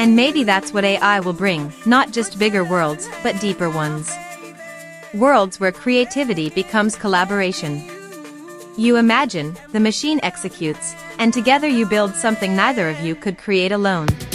And maybe that's what AI will bring, not just bigger worlds, but deeper ones. Worlds where creativity becomes collaboration. You imagine, the machine executes, and together you build something neither of you could create alone.